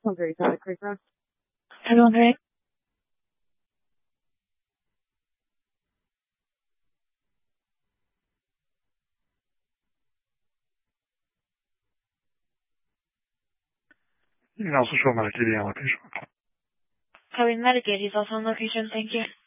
137 Creek Road. Everyone ready? You can also show Medicaid on location. Copy Medicaid. He's also on location. Thank you.